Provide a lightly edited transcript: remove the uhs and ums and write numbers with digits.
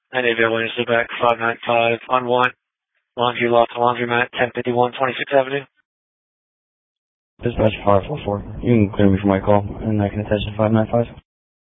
I need available to back 595 on 1. Laundry Loft Laundromat, 1051 26th Avenue. Dispatch 544. You can clear me for my call, and I can attach to 595.